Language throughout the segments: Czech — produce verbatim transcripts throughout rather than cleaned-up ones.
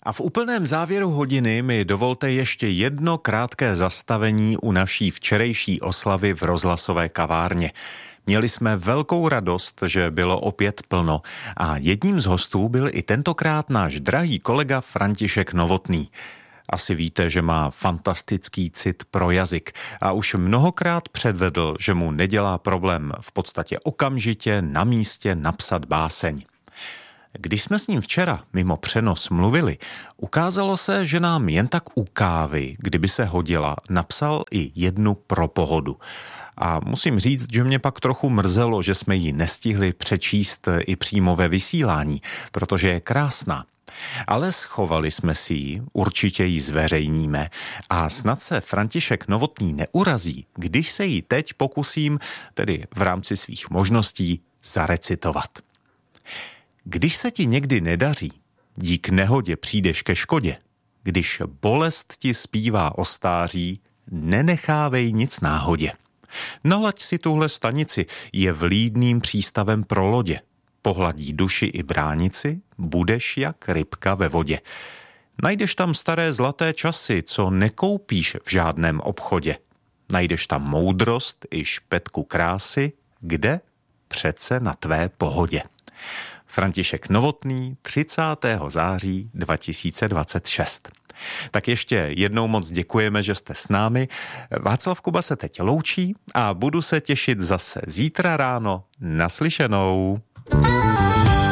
A v úplném závěru hodiny mi dovolte ještě jedno krátké zastavení u naší včerejší oslavy v rozhlasové kavárně. Měli jsme velkou radost, že bylo opět plno a jedním z hostů byl i tentokrát náš drahý kolega František Novotný. Asi víte, že má fantastický cit pro jazyk a už mnohokrát předvedl, že mu nedělá problém v podstatě okamžitě na místě napsat báseň. Když jsme s ním včera mimo přenos mluvili, ukázalo se, že nám jen tak u kávy, kdyby se hodila, napsal i jednu pro pohodu. A musím říct, že mě pak trochu mrzelo, že jsme ji nestihli přečíst i přímo ve vysílání, protože je krásná. Ale schovali jsme si ji, určitě ji zveřejníme a snad se František Novotný neurazí, když se ji teď pokusím, tedy v rámci svých možností, zarecitovat. Když se ti někdy nedaří, dík nehodě přijdeš ke škodě, když bolest ti zpívá o stáří, nenechávej nic náhodě. Nalaď si tuhle stanici, je vlídným přístavem pro lodě. Pohladí duši i bránici, budeš jak rybka ve vodě. Najdeš tam staré zlaté časy, co nekoupíš v žádném obchodě. Najdeš tam moudrost i špetku krásy, kde? Přece na tvé pohodě. František Novotný, třicátého září dva tisíce dvacet šest. Tak ještě jednou moc děkujeme, že jste s námi. Václav Kuba se teď loučí a budu se těšit zase zítra ráno. Naslyšenou.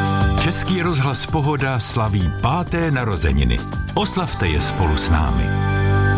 Český rozhlas Pohoda slaví páté narozeniny. Oslavte je spolu s námi.